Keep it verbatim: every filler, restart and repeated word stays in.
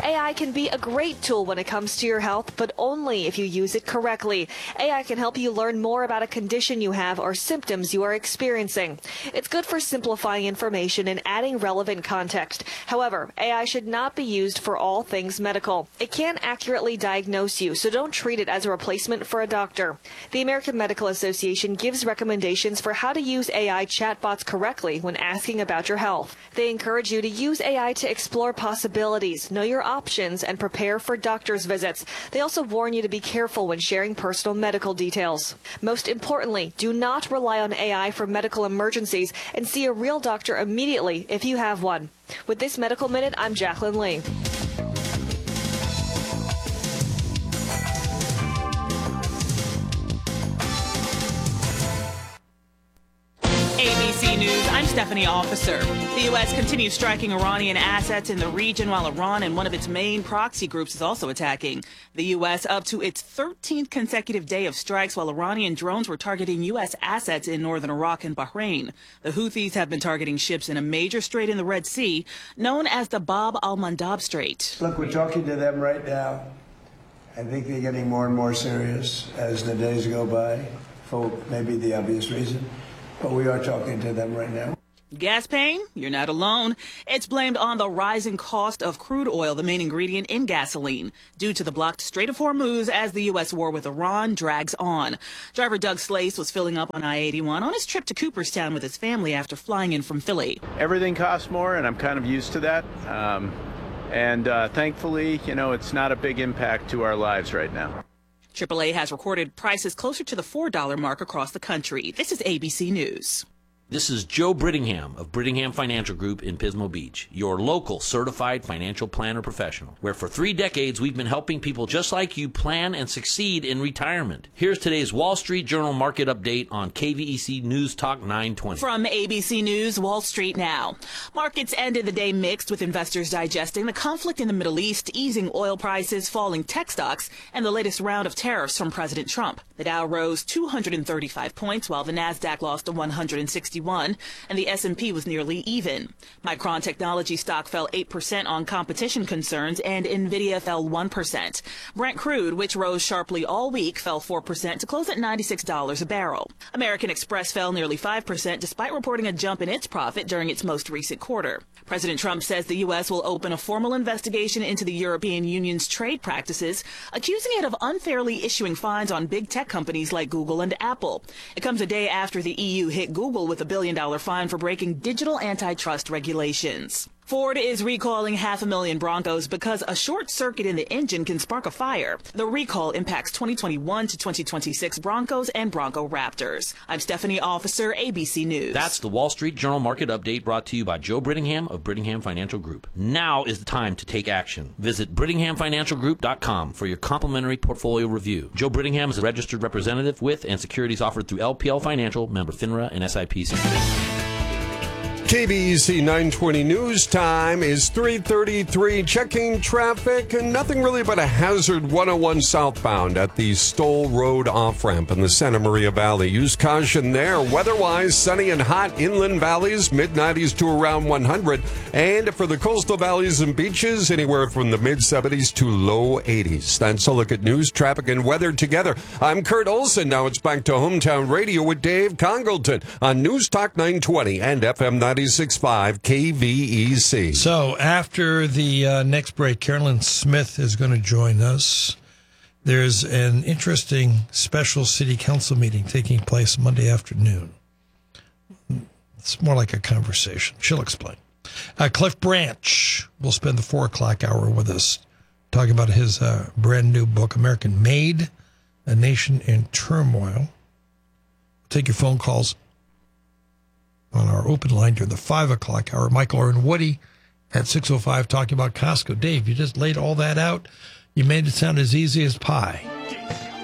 A I can be a great tool when it comes to your health, but only if you use it correctly. A I can help you learn more about a condition you have or symptoms you are experiencing. It's good for simplifying information and adding relevant context. However, A I should not be used for all things medical. It can accurately diagnose you, so don't treat it as a replacement for a doctor. The American Medical Association gives recommendations for how to use A I chatbots correctly when asking about your health. They encourage you to use A I to explore possibilities, know your options, and prepare for doctor's visits. They also warn you to be careful when sharing personal medical details. Most importantly, do not rely on A I for medical emergencies and see a real doctor immediately if you have one. With this Medical Minute, I'm Jacqueline Lee. A B C News, I'm Stephanie Officer. The U S continues striking Iranian assets in the region while Iran and one of its main proxy groups is also attacking. The U S up to its thirteenth consecutive day of strikes while Iranian drones were targeting U S assets in northern Iraq and Bahrain. The Houthis have been targeting ships in a major strait in the Red Sea known as the Bab al-Mandab Strait. Look, we're talking to them right now. I think they're getting more and more serious as the days go by for maybe the obvious reason. But we are talking to them right now. Gas pain? You're not alone. It's blamed on the rising cost of crude oil, the main ingredient in gasoline, due to the blocked Strait of Hormuz as the U S war with Iran drags on. Driver Doug Slace was filling up on I eighty-one on his trip to Cooperstown with his family after flying in from Philly. Everything costs more, and I'm kind of used to that. Um, and uh, thankfully, you know, it's not a big impact to our lives right now. triple A has recorded prices closer to the four dollar mark across the country. This is A B C News. This is Joe Brittingham of Brittingham Financial Group in Pismo Beach, your local certified financial planner professional, where for three decades we've been helping people just like you plan and succeed in retirement. Here's today's Wall Street Journal market update on K V E C News Talk nine twenty. From A B C News, Wall Street now. Markets ended the day mixed with investors digesting the conflict in the Middle East, easing oil prices, falling tech stocks, and the latest round of tariffs from President Trump. The Dow rose two hundred thirty-five points, while the Nasdaq lost to one hundred sixty-one, and the S and P was nearly even. Micron Technology stock fell eight percent on competition concerns, and Nvidia fell one percent. Brent crude, which rose sharply all week, fell four percent to close at ninety-six dollars a barrel. American Express fell nearly five percent despite reporting a jump in its profit during its most recent quarter. President Trump says the U S will open a formal investigation into the European Union's trade practices, accusing it of unfairly issuing fines on big tech companies like Google and Apple. It comes a day after the E U hit Google with a billion dollar fine for breaking digital antitrust regulations. Ford is recalling half a million Broncos because a short circuit in the engine can spark a fire. The recall impacts twenty twenty-one to twenty twenty-six Broncos and Bronco Raptors. I'm Stephanie Officer, A B C News. That's the Wall Street Journal market update brought to you by Joe Brittingham of Brittingham Financial Group. Now is the time to take action. Visit Brittingham Financial Group dot com for your complimentary portfolio review. Joe Brittingham is a registered representative with and securities offered through L P L Financial, member FINRA and S I P C. K B E C nine twenty news time is three thirty-three. Checking traffic, and nothing really but a hazard one oh one southbound at the Stoll Road off-ramp in the Santa Maria Valley. Use caution there. Weather-wise, sunny and hot inland valleys, mid nineties to around one hundred. And for the coastal valleys and beaches, anywhere from the mid seventies to low eighties. That's a look at news, traffic, and weather together. I'm Kurt Olson. Now it's back to Hometown Radio with Dave Congleton on News Talk nine twenty and F M ninety-six point five K V E C. So after the uh, next break, Carolyn Smith is going to join us. There's an interesting special city council meeting taking place Monday afternoon. It's more like a conversation. She'll explain. Uh, Cliff Branch will spend the four o'clock hour with us talking about his uh, brand new book, American Made, A Nation in Turmoil. We'll take your phone calls on our open line during the five o'clock hour. Michael and Woody at six oh five talking about Costco. Dave, you just laid all that out. You made it sound as easy as pie.